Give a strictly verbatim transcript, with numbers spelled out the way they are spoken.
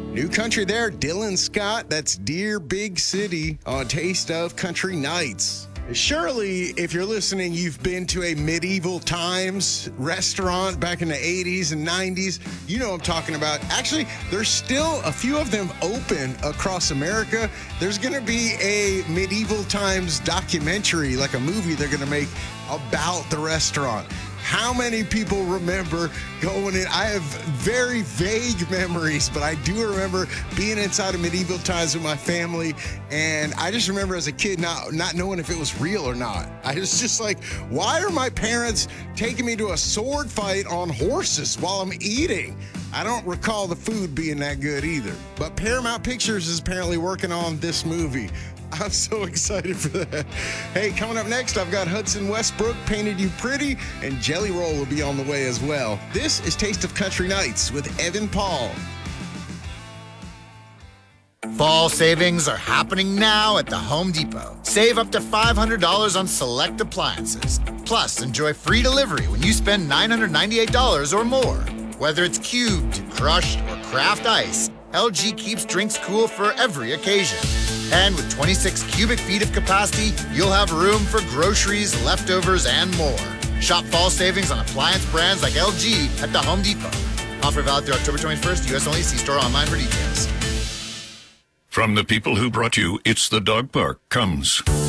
New country there, Dylan Scott. That's Dear Big City on Taste of Country Nights. Surely, if you're listening, you've been to a medieval times restaurant back in the eighties and nineties. You know what I'm talking about. Actually, there's still a few of them open across America. There's going to be a medieval times documentary, like a movie they're going to make about the restaurant. How many people remember going in? I have very vague memories, but I do remember being inside of medieval times with my family. And I just remember as a kid not, not knowing if it was real or not. I was just like, why are my parents taking me to a sword fight on horses while I'm eating? I don't recall the food being that good either. But Paramount Pictures is apparently working on this movie. I'm so excited for that. Hey, coming up next, I've got Hudson Westbrook, Painted You Pretty, and Jelly Roll will be on the way as well. This is Taste of Country Nights with Evan Paul. Fall savings are happening now at the Home Depot. Save up to five hundred dollars on select appliances. Plus, enjoy free delivery when you spend nine hundred ninety-eight dollars or more. Whether it's cubed, crushed, or craft ice, L G keeps drinks cool for every occasion. And with twenty-six cubic feet of capacity, you'll have room for groceries, leftovers, and more. Shop fall savings on appliance brands like L G at the Home Depot. Offer valid through October twenty-first, U S only. See store online for details. From the people who brought you It's the Dog Park comes